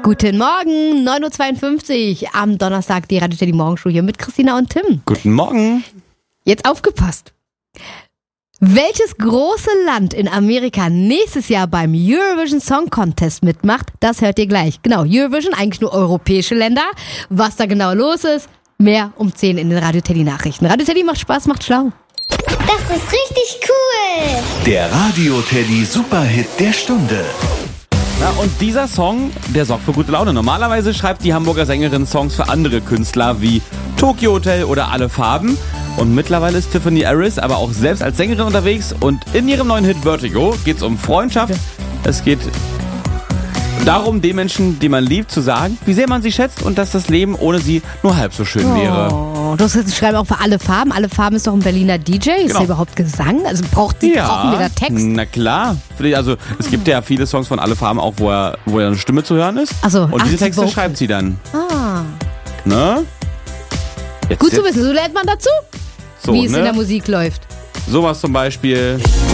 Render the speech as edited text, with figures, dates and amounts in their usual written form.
Guten Morgen, 9.52 Uhr am Donnerstag, die Radio Teddy Morgenshow hier mit Christina und Tim. Guten Morgen. Jetzt aufgepasst. Welches große Land in Amerika nächstes Jahr beim Eurovision Song Contest mitmacht, das hört ihr gleich. Genau, Eurovision, eigentlich nur europäische Länder. Was da genau los ist, mehr um 10 in den Radio Teddy Nachrichten. Radio Teddy macht Spaß, macht schlau. Das ist richtig cool. Der Radio Teddy Superhit der Stunde. Na, und dieser Song, der sorgt für gute Laune. Normalerweise schreibt die Hamburger Sängerin Songs für andere Künstler wie Tokyo Hotel oder Alle Farben. Und mittlerweile ist Tiffany Harris aber auch selbst als Sängerin unterwegs. Und in ihrem neuen Hit Vertigo geht es um Freundschaft. Es geht darum, den Menschen, die man liebt, zu sagen, wie sehr man sie schätzt und dass das Leben ohne sie nur halb so schön wäre. Oh, du schreibst auch für Alle Farben. Alle Farben ist doch ein Berliner DJ. Ist Genau. der überhaupt Gesang? Also brauchen wir da Text? Na klar. Also es gibt ja viele Songs von Alle Farben auch, wo er eine Stimme zu hören ist. Ach so, und diese die Texte Vocals. schreibt sie dann. Ah, Ne? gut zu wissen. So lernt man dazu, So, wie es ne? in der Musik läuft. Sowas zum Beispiel.